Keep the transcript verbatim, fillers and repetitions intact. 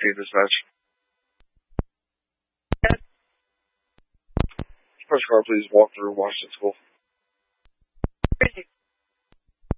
fifteen dispatch. Press car, please walk through Washington School.